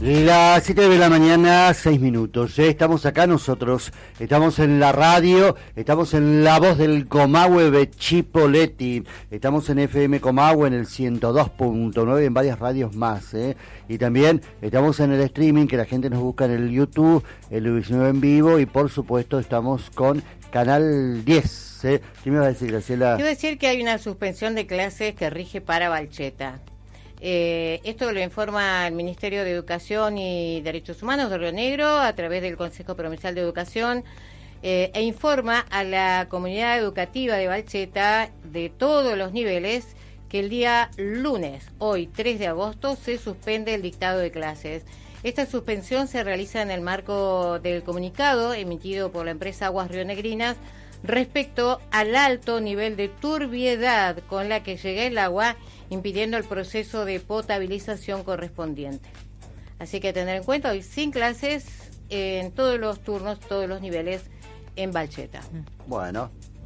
Las 7 de la mañana, 6 minutos. Estamos acá nosotros, estamos en la radio, estamos en La Voz del Comahue de Chipoleti, estamos en FM Comahue en el 102.9, en varias radios más, y también estamos en el streaming, que la gente nos busca en el YouTube, el 19 en vivo, y por supuesto estamos con Canal 10. ¿Qué me vas a decir, Graciela? Quiero decir que hay una suspensión de clases que rige para Balcheta. Esto lo informa el Ministerio de Educación y Derechos Humanos de Río Negro a través del Consejo Provincial de Educación e informa a la comunidad educativa de Balcheta de todos los niveles que el día lunes, hoy 3 de agosto, se suspende el dictado de clases. Esta suspensión se realiza en el marco del comunicado emitido por la empresa Aguas Rionegrinas respecto al alto nivel de turbiedad con la que llega el agua, impidiendo el proceso de potabilización correspondiente. Así que tener en cuenta, hoy sin clases en todos los turnos, todos los niveles en Balcheta. Bueno.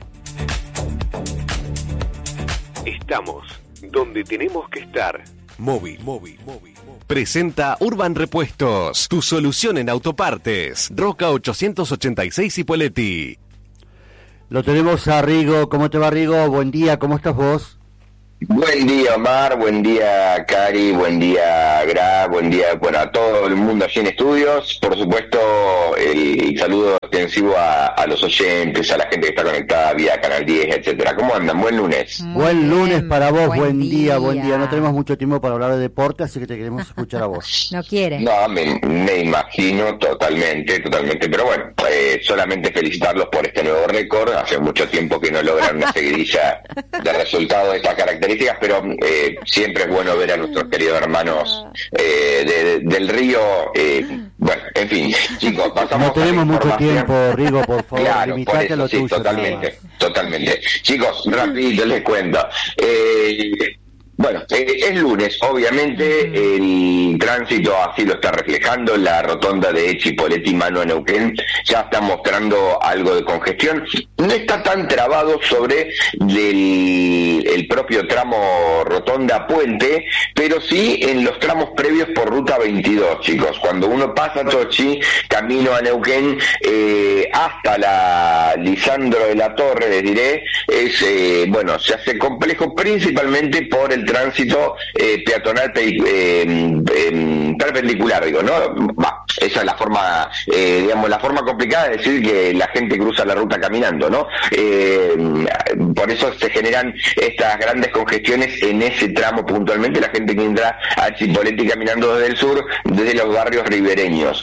Estamos donde tenemos que estar. Móvil. Presenta Urban Repuestos, tu solución en autopartes. Roca 886 Cipolletti. Lo tenemos a Rigo. ¿Cómo te va, Rigo? Buen día, ¿cómo estás vos? Buen día, Omar, buen día, Cari, buen día, Gra, buen día, a todo el mundo allí en estudios. Por supuesto, el saludo extensivo a los oyentes, a la gente que está conectada vía Canal 10, etcétera. ¿Cómo andan? Buen lunes. Buen lunes para vos, buen día. No tenemos mucho tiempo para hablar de deporte, así que te queremos escuchar a vos. ¿No quiere? No, me imagino totalmente, pero bueno, solamente felicitarlos por este nuevo récord. Hace mucho tiempo que no logran una seguidilla de resultados de estas características, pero siempre es bueno ver a nuestros queridos hermanos del río. Bueno, en fin, chicos, pasamos. No tenemos mucho tiempo, Rigo, por favor, claro, limitate a lo sí, tuyo. Totalmente. Chicos, rapidito les cuento. Bueno, es lunes, obviamente el tránsito así lo está reflejando, la rotonda de Chipolletti mano a Neuquén ya está mostrando algo de congestión, no está tan trabado sobre el propio tramo rotonda puente, pero sí en los tramos previos por ruta 22, chicos, cuando uno pasa Tochi, camino a Neuquén, hasta la Lisandro de la Torre, les diré, se hace complejo principalmente por el tránsito peatonal perpendicular, ¿no? Esa es la forma, la forma complicada de decir que la gente cruza la ruta caminando, ¿no? Por eso se generan estas grandes congestiones en ese tramo puntualmente, la gente que entra a Chipolletti caminando desde el sur, desde los barrios ribereños.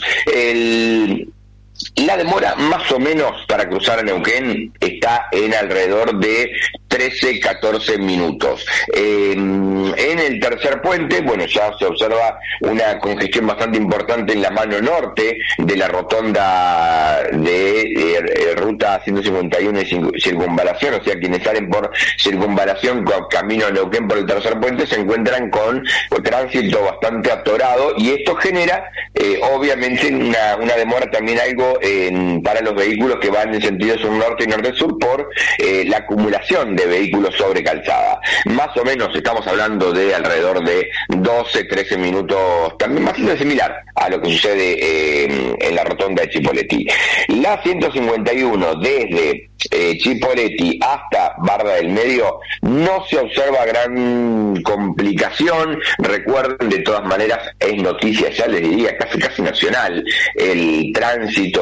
La demora más o menos para cruzar a Neuquén está en alrededor de 13-14 minutos. En el tercer puente, ya se observa una congestión bastante importante en la mano norte de la rotonda de ruta 151 y circunvalación, o sea, quienes salen por circunvalación con camino a Neuquén por el tercer puente se encuentran con tránsito bastante atorado, y esto genera obviamente una demora también algo para los vehículos que van en sentido sur-norte y norte-sur por la acumulación de vehículos sobre calzada. Más o menos estamos hablando de alrededor de 12-13 minutos, también bastante similar a lo que sucede en la rotonda de Chipolletti. La 151 desde Chipolletti hasta Barda del Medio no se observa gran complicación. Recuerden, de todas maneras, es noticia, ya les diría, casi nacional, el tránsito,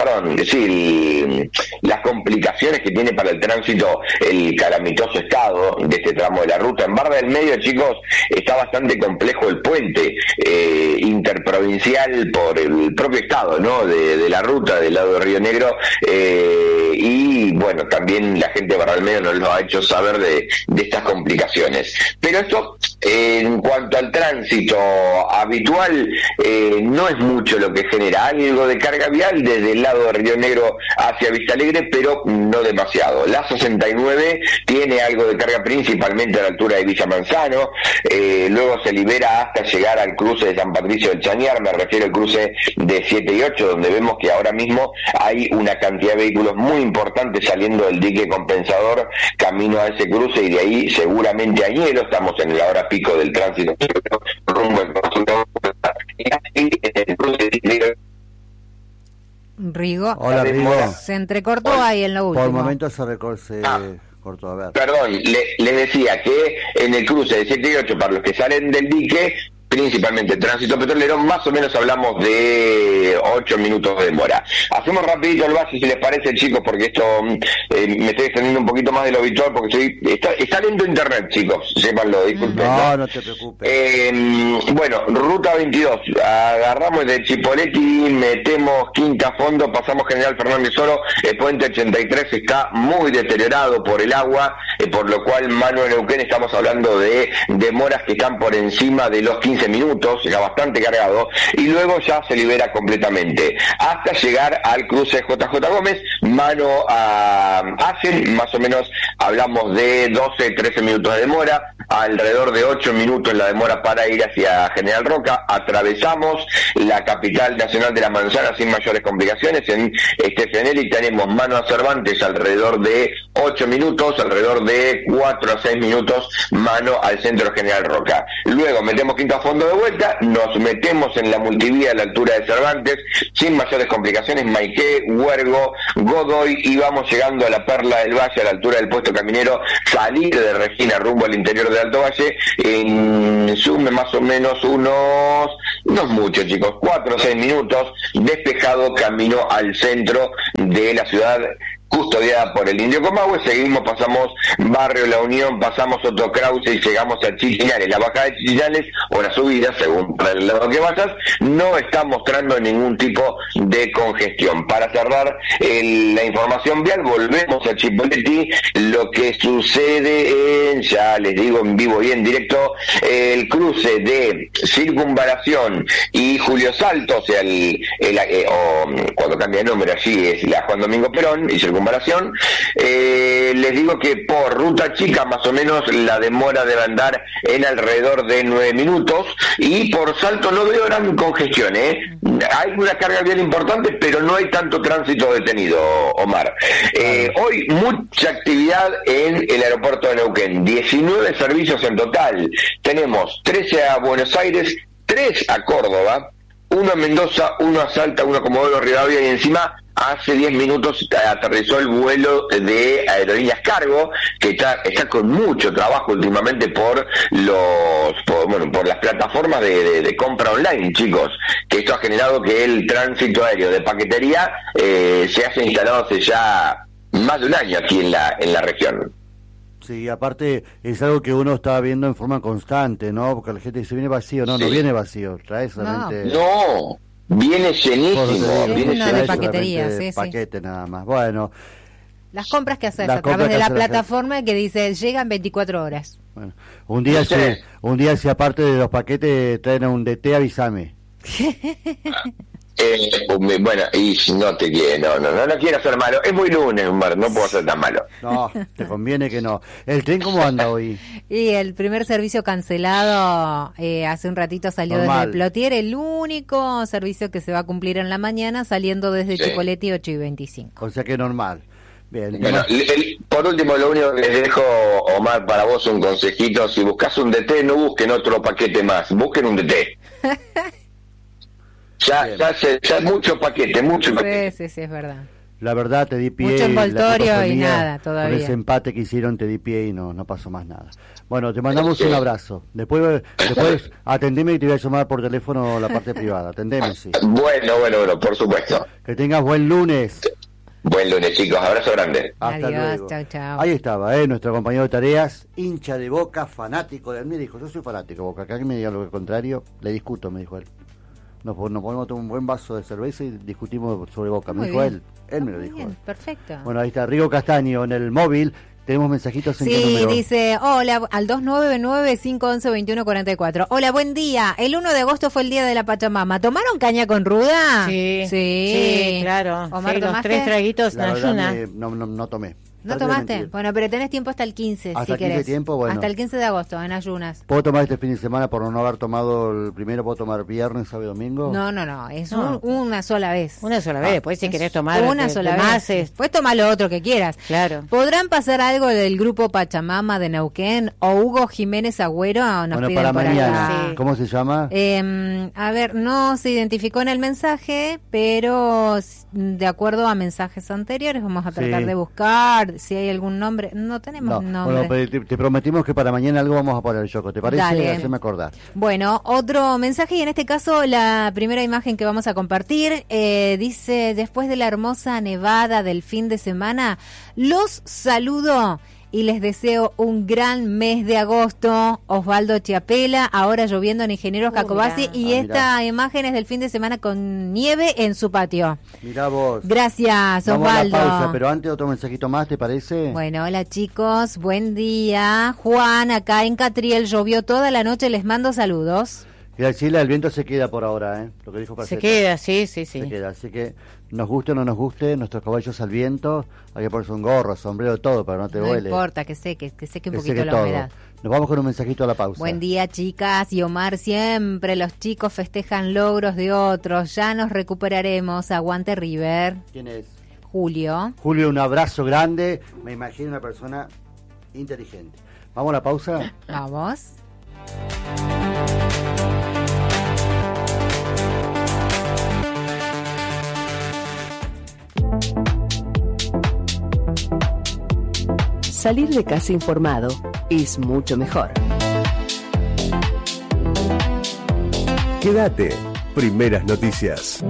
las complicaciones que tiene para el tránsito el calamitoso estado de este tramo de la ruta. En Barda del Medio, chicos, está bastante complejo el puente interprovincial por el propio estado, ¿no? De la ruta del lado de Río Negro, y bueno, también la gente de Barra del Medio nos lo ha hecho saber de estas complicaciones. Pero esto, en cuanto al tránsito habitual, no es mucho lo que genera. Algo de carga vial desde el lado de Río Negro hacia Vista Alegre, pero no demasiado. La 69 tiene algo de carga principalmente a la altura de Villa Manzano, luego se libera hasta llegar al cruce de San Patricio del Chañar, me refiero al cruce de 7 y 8, donde vemos que ahora mismo hay una cantidad de vehículos muy importante saliendo del dique compensador camino a ese cruce, y de ahí seguramente a Hielo. Estamos en la hora pico del tránsito rumbo al Rigo. Hola, Rigo. Se entrecortó ahí en lo último. Por momentos se cortó, a ver. Perdón, les decía que en el cruce de 7 y 8, para los que salen del dique, principalmente tránsito petrolero, más o menos hablamos de 8 minutos de demora. Hacemos rapidito el base, si les parece, chicos, porque esto me estoy extendiendo un poquito más de lo habitual, porque está lento internet, chicos, sépanlo, disculpen. No te preocupes. Bueno, ruta 22, agarramos de Chipoleti, metemos Quinta Fondo, pasamos General Fernández Oro, el puente 83 está muy deteriorado por el agua, por lo cual, mano en Neuquén, estamos hablando de demoras que están por encima de los 15 minutos, ya bastante cargado, y luego ya se libera completamente, hasta llegar al cruce JJ Gómez, mano a Asen, más o menos hablamos de 12-13 minutos de demora, alrededor de 8 minutos la demora para ir hacia General Roca, atravesamos la capital nacional de la manzana sin mayores complicaciones, en Stefanelli tenemos mano a Cervantes alrededor de 8 minutos, alrededor de 4 a 6 minutos, mano al centro de General Roca. Luego metemos Quinta Fondo de vuelta, nos metemos en la multivía a la altura de Cervantes, sin mayores complicaciones, Maiqué, Huergo, Godoy, y vamos llegando a la Perla del Valle, a la altura del puesto caminero, salir de Regina rumbo al interior de Alto Valle, en sume más o menos no mucho, chicos, 4 o 6 minutos, despejado camino al centro de la ciudad, custodiada por el Indio Comahue. Seguimos, pasamos Barrio La Unión, pasamos Otto Krause y llegamos a Chichillales. La bajada de Chichillales, o la subida, según para el lado que vayas, no está mostrando ningún tipo de congestión. Para cerrar la información vial, volvemos a Chipoleti. Lo que sucede ya les digo en vivo y en directo, el cruce de Circunvalación y Julio Salto, o sea, cuando cambia de nombre allí es la Juan Domingo Perón y Circunvalación, les digo que por ruta chica más o menos la demora debe andar en alrededor de 9 minutos, y por Salto no veo gran congestión, hay una carga vial importante, pero no hay tanto tránsito detenido, Omar. Hoy mucha actividad en el aeropuerto de Neuquén, 19 servicios en total, tenemos 13 a Buenos Aires, 3 a Córdoba, 1 a Mendoza, 1 a Salta, 1 a Comodoro Rivadavia, y encima hace 10 minutos aterrizó el vuelo de Aerolíneas Cargo, que está con mucho trabajo últimamente por las plataformas de compra online, chicos, que esto ha generado que el tránsito aéreo de paquetería se haya instalado hace ya más de un año aquí en la región. Sí, aparte es algo que uno está viendo en forma constante, ¿no? Porque la gente dice, viene vacío. No viene vacío, trae solamente... No, viene llenísimo. Viene lleno de paquetería, paquete nada más. Bueno. Las compras que haces a través de la plataforma que dice, llegan 24 horas. Bueno, un día si aparte de los paquetes traen un DT, avísame. Bueno, y no te quiero, no quiero ser malo. Es muy lunes, Omar, no puedo ser tan malo. No, te conviene que no. ¿El tren cómo anda hoy? Y el primer servicio cancelado hace un ratito salió desde Plotier, el único servicio que se va a cumplir en la mañana, saliendo desde Chipoleti 8:25. O sea que normal. Bien. Bueno, por último, lo único que les dejo, Omar, para vos un consejito: si buscas un DT, no busquen otro paquete más, busquen un DT. Ya mucho paquete. Sí, es verdad. La verdad, te di pie. Mucho envoltorio y nada, todavía. Con ese empate que hicieron, te di pie y no pasó más nada. Bueno, te mandamos un abrazo. Después atendeme y te voy a llamar por teléfono la parte privada. Atendeme, sí. Bueno, por supuesto. Que tengas buen lunes. Buen lunes, chicos. Abrazo grande. Hasta Adiós, luego. chao. Ahí estaba, nuestro compañero de tareas, hincha de Boca, fanático de él. Me dijo, yo soy fanático de Boca. Acá que me diga lo contrario, le discuto, me dijo él. Nos podemos tomar un buen vaso de cerveza y discutimos sobre Boca. Me dijo él me lo dijo. Bien, perfecto. Bueno, ahí está Rigo Castaño en el móvil. Tenemos mensajitos en qué número. Sí, dice, hola, al 299-511-2144. Hola, buen día. El 1 de agosto fue el día de la Pachamama. ¿Tomaron caña con ruda? Sí, claro. Omar, los 3 traguitos en ayuna. No tomé. ¿No tomaste? Bueno, pero tenés tiempo hasta el 15, hasta si el 15 querés. Tiempo, bueno. Hasta el 15 de agosto, en ayunas. ¿Puedo tomar este fin de semana por no haber tomado el primero? ¿Puedo tomar viernes, sábado y domingo? No, es una sola vez. Una sola vez, después si querés tomar una sola vez. Después tomar lo otro que quieras. Claro. ¿Podrán pasar algo del grupo Pachamama de Neuquén o Hugo Jiménez Agüero? Nos piden para por mañana. acá. Sí. ¿Cómo se llama? A ver, no se identificó en el mensaje, pero de acuerdo a mensajes anteriores vamos a tratar de buscar si hay algún nombre. No tenemos nombre. Bueno, te prometimos que para mañana algo vamos a poner, Yoko. ¿Te parece? Dale. Haceme acordar. Bueno, otro mensaje, y en este caso la primera imagen que vamos a compartir dice: después de la hermosa nevada del fin de semana, los saludo y les deseo un gran mes de agosto. Osvaldo Chiapela, ahora lloviendo en Ingeniero Jacobasi, y esta imagen es del fin de semana con nieve en su patio. Mirá vos. Gracias, Vamos Osvaldo. a la pausa, pero antes otro mensajito más, ¿te parece? Bueno, hola chicos, buen día. Juan, acá en Catriel llovió toda la noche, les mando saludos. Y decirle, el viento se queda por ahora, Lo que dijo Paceta. Se queda, sí. Se queda, así que nos guste o no nos guste, nuestros caballos al viento, hay que ponerse un gorro, sombrero, todo, para no te duele. No importa, que seque un poquito la humedad. Nos vamos con un mensajito a la pausa. Buen día, chicas. Y Omar, siempre los chicos festejan logros de otros. Ya nos recuperaremos. Aguante River. ¿Quién es? Julio. Julio, un abrazo grande. Me imagino una persona inteligente. ¿Vamos a la pausa? Vamos. Salir de casa informado es mucho mejor. Quédate. Primeras noticias.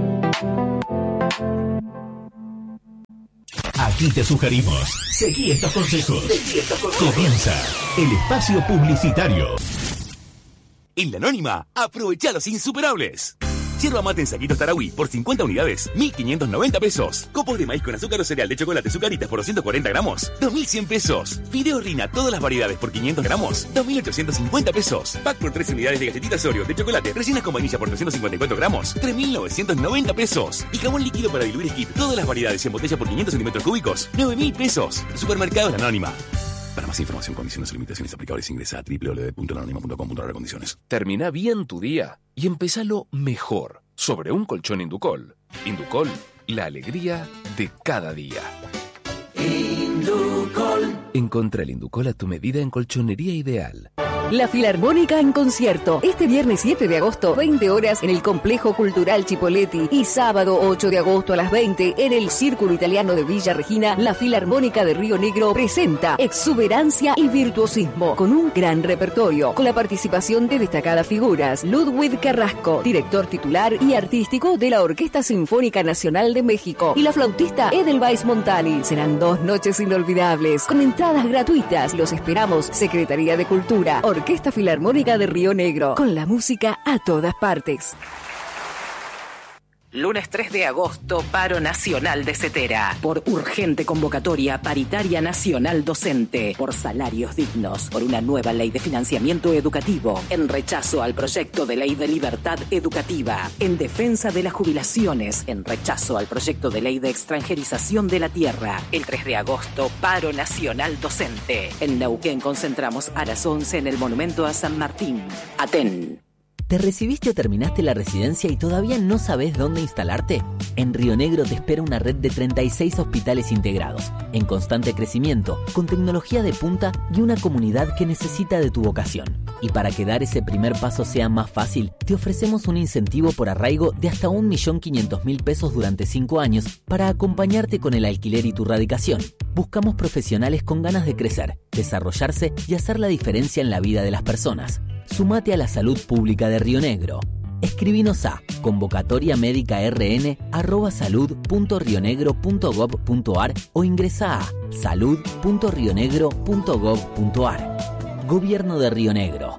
Aquí te sugerimos. Seguí estos consejos. Comienza el espacio publicitario. En La Anónima, aprovecha los insuperables. Yerba mate en saquitos Tarahui por 50 unidades, 1.590 pesos. Copos de maíz con azúcar o cereal de chocolate Zucaritas por 240 gramos, 2.100 pesos. Fideo Rina, todas las variedades por 500 gramos, 2.850 pesos. Pack por 3 unidades de galletitas Oreo de chocolate, rellenas con vainilla por 354 gramos, 3.990 pesos. Y jabón líquido para diluir Skip, todas las variedades en botella por 500 centímetros cúbicos, 9.000 pesos. Supermercados La Anónima. Para más información, condiciones y limitaciones aplicables, ingresa a www.lanonima.com.ar/condiciones. Termina bien tu día y empezalo mejor sobre un colchón Inducol. Inducol, la alegría de cada día. Inducol. Encontra el Inducol a tu medida en Colchonería Ideal. La Filarmónica en concierto. Este viernes 7 de agosto, 20 horas en el Complejo Cultural Chipoleti. Y sábado 8 de agosto a las 20 en el Círculo Italiano de Villa Regina, la Filarmónica de Río Negro presenta Exuberancia y Virtuosismo, con un gran repertorio, con la participación de destacadas figuras. Ludwig Carrasco, director titular y artístico de la Orquesta Sinfónica Nacional de México, y la flautista Edelweiss Montali. Serán 2 noches inolvidables, con entradas gratuitas. Los esperamos. Secretaría de Cultura, Orquesta Filarmónica de Río Negro, con la música a todas partes. Lunes 3 de agosto, paro nacional de Cetera. Por urgente convocatoria paritaria nacional docente. Por salarios dignos. Por una nueva ley de financiamiento educativo. En rechazo al proyecto de ley de libertad educativa. En defensa de las jubilaciones. En rechazo al proyecto de ley de extranjerización de la tierra. El 3 de agosto, paro nacional docente. En Neuquén concentramos a las 11 en el monumento a San Martín. Aten. ¿Te recibiste o terminaste la residencia y todavía no sabes dónde instalarte? En Río Negro te espera una red de 36 hospitales integrados, en constante crecimiento, con tecnología de punta y una comunidad que necesita de tu vocación. Y para que dar ese primer paso sea más fácil, te ofrecemos un incentivo por arraigo de hasta 1.500.000 pesos durante 5 años para acompañarte con el alquiler y tu radicación. Buscamos profesionales con ganas de crecer, desarrollarse y hacer la diferencia en la vida de las personas. Sumate a la salud pública de Río Negro. Escribinos a convocatoriamedica.rn@salud.rionegro.gov.ar o ingresa a salud.rionegro.gov.ar. Gobierno de Río Negro.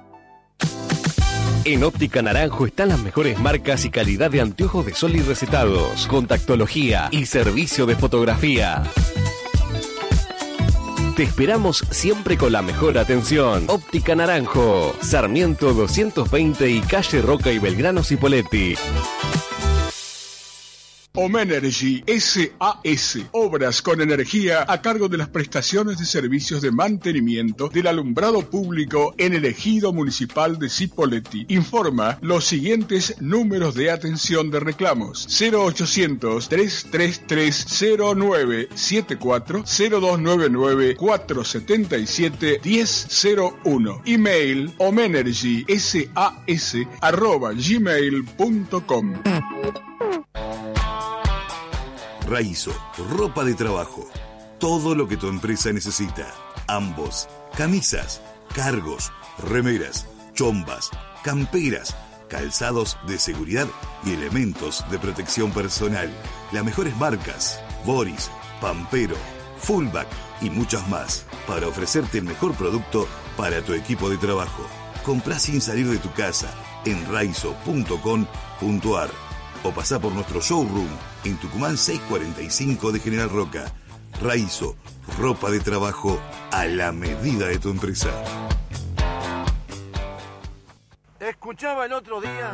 En Óptica Naranjo están las mejores marcas y calidad de anteojos de sol y recetados, contactología y servicio de fotografía. Te esperamos siempre con la mejor atención. Óptica Naranjo, Sarmiento 220 y calle Roca y Belgrano Cipolletti. Omenergy SAS, obras con energía a cargo de las prestaciones de servicios de mantenimiento del alumbrado público en el ejido municipal de Cipolletti. Informa los siguientes números de atención de reclamos: 0800-333-0974, 0299-477-1001. Email omenergysas@gmail.com. Raizo, ropa de trabajo. Todo lo que tu empresa necesita. Ambos, camisas, cargos, remeras, chombas, camperas, calzados de seguridad y elementos de protección personal. Las mejores marcas: Boris, Pampero, Fullback y muchas más, para ofrecerte el mejor producto para tu equipo de trabajo. Comprá sin salir de tu casa en raizo.com.ar o pasá por nuestro showroom en Tucumán 645 de General Roca. Raizo, ropa de trabajo a la medida de tu empresa. Escuchaba el otro día